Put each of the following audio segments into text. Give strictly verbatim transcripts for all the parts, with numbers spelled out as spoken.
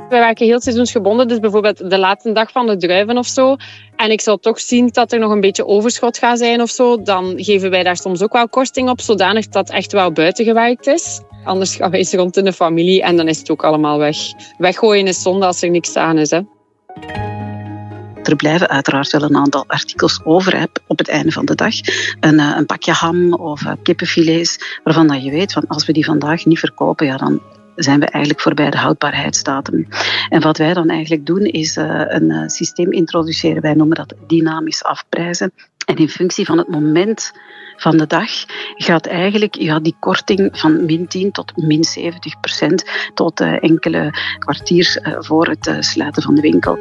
Wij werken heel seizoensgebonden, dus bijvoorbeeld de laatste dag van de druiven of zo. En ik zou toch zien dat er nog een beetje overschot gaat zijn of zo. Dan geven wij daar soms ook wel korting op, zodanig dat het echt wel buitengewerkt is. Anders gaan wij eens rond in de familie en dan is het ook allemaal weg. Weggooien is zonde als er niks aan is, hè. Er blijven uiteraard wel een aantal artikels over hè, op het einde van de dag. Een, een pakje ham of kippenfilets, waarvan dat je weet, van als we die vandaag niet verkopen, ja, dan zijn we eigenlijk voorbij de houdbaarheidsdatum. En wat wij dan eigenlijk doen, is uh, een uh, systeem introduceren. Wij noemen dat dynamisch afprijzen. En in functie van het moment van de dag gaat eigenlijk ja, die korting van min tien tot min zeventig procent tot uh, enkele kwartiers uh, voor het uh, sluiten van de winkel.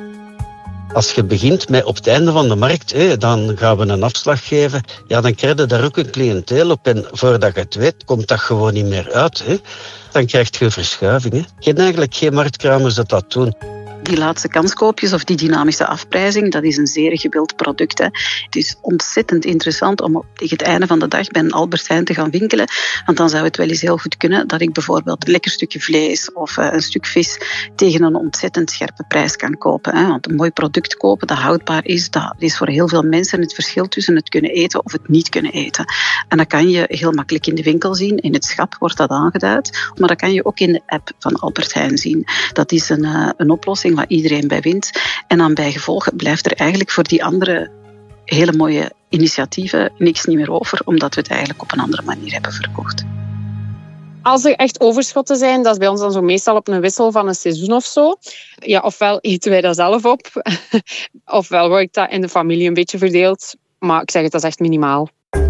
Als je begint met op het einde van de markt, hé, dan gaan we een afslag geven. Ja, dan krijg je daar ook een cliënteel op. En voordat je het weet, komt dat gewoon niet meer uit. Hé. Dan krijg je verschuiving. Hè. Je hebt eigenlijk geen marktkramers dat dat doen. Die laatste kanskoopjes of die dynamische afprijzing, dat is een zeer gewild product. Hè. Het is ontzettend interessant om tegen het einde van de dag bij een Albert Heijn te gaan winkelen. Want dan zou het wel eens heel goed kunnen dat ik bijvoorbeeld een lekker stukje vlees of uh, een stuk vis tegen een ontzettend scherpe prijs kan kopen. Hè. Want een mooi product kopen dat houdbaar is, dat is voor heel veel mensen het verschil tussen het kunnen eten of het niet kunnen eten. En dat kan je heel makkelijk in de winkel zien. In het schap wordt dat aangeduid. Maar dat kan je ook in de app van Albert Heijn zien. Dat is een, uh, een oplossing waar iedereen bij wint. En dan bij gevolg blijft er eigenlijk voor die andere hele mooie initiatieven niks niet meer over, omdat we het eigenlijk op een andere manier hebben verkocht. Als er echt overschotten zijn, dat is bij ons dan zo meestal op een wissel van een seizoen of zo. Ja, ofwel eten wij dat zelf op, ofwel wordt dat in de familie een beetje verdeeld. Maar ik zeg het, dat is echt minimaal.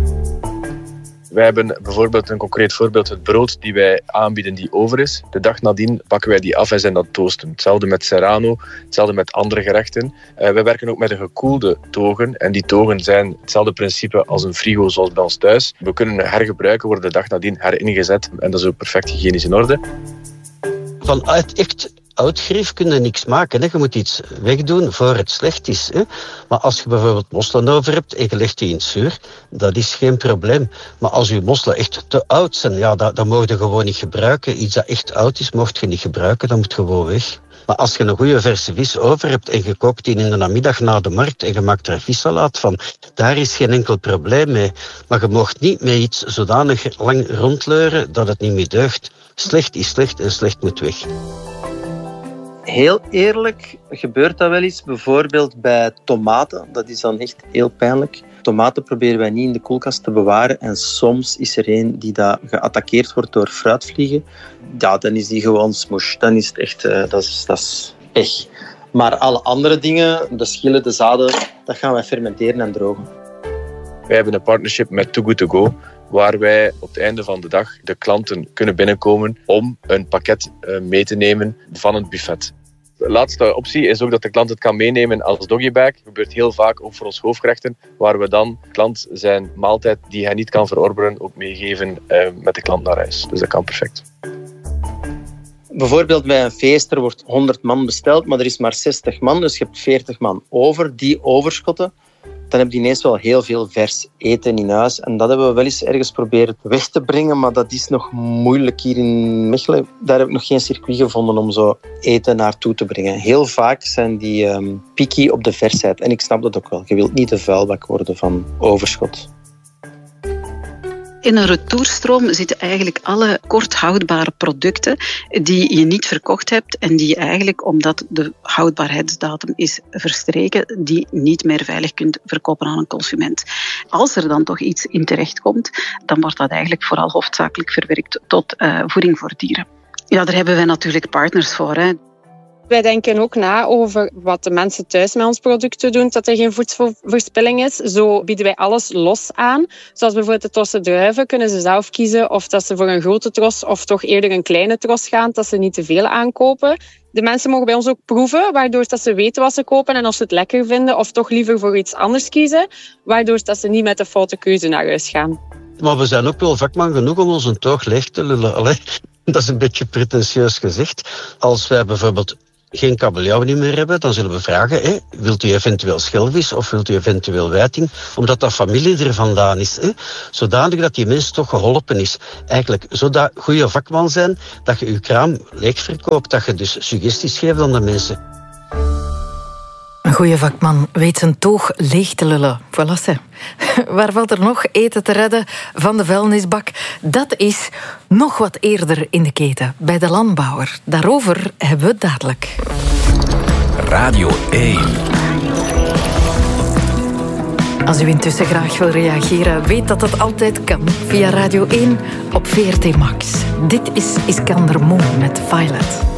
Wij hebben bijvoorbeeld een concreet voorbeeld, het brood die wij aanbieden die over is. De dag nadien pakken wij die af en zijn dat toasten. Hetzelfde met serrano, hetzelfde met andere gerechten. Uh, wij werken ook met een gekoelde togen. En die togen zijn hetzelfde principe als een frigo zoals bij ons thuis. We kunnen hergebruiken, worden de dag nadien heringezet. En dat is ook perfect hygiënisch in orde. Vanuit echt oud grief kun je niks maken. Hè. Je moet iets wegdoen voor het slecht is. Hè. Maar als je bijvoorbeeld mosselen over hebt en je legt die in het zuur, dat is geen probleem. Maar als je mosselen echt te oud zijn, ja, dat, dat mag je gewoon niet gebruiken. Iets dat echt oud is, mocht je niet gebruiken, dat moet gewoon weg. Maar als je een goede verse vis over hebt en je koopt die in de namiddag na de markt en je maakt er vissalaat van, daar is geen enkel probleem mee. Maar je mag niet met iets zodanig lang rondleuren dat het niet meer deugt. Slecht is slecht en slecht moet weg. Heel eerlijk gebeurt dat wel eens, bijvoorbeeld bij tomaten. Dat is dan echt heel pijnlijk. Tomaten proberen wij niet in de koelkast te bewaren en soms is er een die dat geattaqueerd wordt door fruitvliegen. Ja, dan is die gewoon smoes. Dan is het echt, uh, dat is, dat is pech. Maar alle andere dingen, de schillen, de zaden, dat gaan wij fermenteren en drogen. Wij hebben een partnership met Too Good To Go, waar wij op het einde van de dag de klanten kunnen binnenkomen om een pakket mee te nemen van het buffet. De laatste optie is ook dat de klant het kan meenemen als doggybag. Dat gebeurt heel vaak ook voor ons hoofdgerechten, waar we dan de klant zijn maaltijd die hij niet kan verorberen ook meegeven uh, met de klant naar huis. Dus dat kan perfect. Bijvoorbeeld bij een feest, er wordt honderd man besteld, maar er is maar zestig man, dus je hebt veertig man over. Die overschotten, dan heb je ineens wel heel veel vers eten in huis. En dat hebben we wel eens ergens proberen weg te brengen, maar dat is nog moeilijk hier in Mechelen. Daar heb ik nog geen circuit gevonden om zo eten naartoe te brengen. Heel vaak zijn die um, picky op de versheid. En ik snap dat ook wel. Je wilt niet de vuilbak worden van overschot. In een retourstroom zitten eigenlijk alle kort houdbare producten die je niet verkocht hebt en die je eigenlijk, omdat de houdbaarheidsdatum is verstreken, die niet meer veilig kunt verkopen aan een consument. Als er dan toch iets in terechtkomt, dan wordt dat eigenlijk vooral hoofdzakelijk verwerkt tot uh, voeding voor dieren. Ja, daar hebben wij natuurlijk partners voor, hè. Wij denken ook na over wat de mensen thuis met ons producten doen, dat er geen voedselverspilling is. Zo bieden wij alles los aan. Zoals bijvoorbeeld de trosse druiven kunnen ze zelf kiezen of dat ze voor een grote tros of toch eerder een kleine tros gaan, dat ze niet te veel aankopen. De mensen mogen bij ons ook proeven, waardoor dat ze weten wat ze kopen en of ze het lekker vinden of toch liever voor iets anders kiezen, waardoor dat ze niet met de foute keuze naar huis gaan. Maar we zijn ook wel vakman genoeg om ons een toog leeg te lullen. Allee, dat is een beetje pretentieus gezegd. Als wij bijvoorbeeld geen kabeljauw niet meer hebben, dan zullen we vragen, hè, wilt u eventueel schelvis of wilt u eventueel wijting, omdat dat familie er vandaan is. Hè, zodanig dat die mens toch geholpen is. Eigenlijk zodat goede vakman zijn, dat je je kraam leeg verkoopt, dat je dus suggesties geeft aan de mensen. Een goede vakman weet zijn toog leeg te lullen. Voilà, ze. Waar valt er nog eten te redden van de vuilnisbak? Dat is nog wat eerder in de keten, bij de landbouwer. Daarover hebben we het dadelijk. Radio één. Als u intussen graag wil reageren, weet dat dat altijd kan. Via Radio één op V R T Max. Dit is Iskander Moon met Violet.